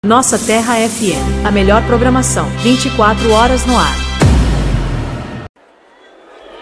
Nossa Terra FM, a melhor programação, 24 horas no ar.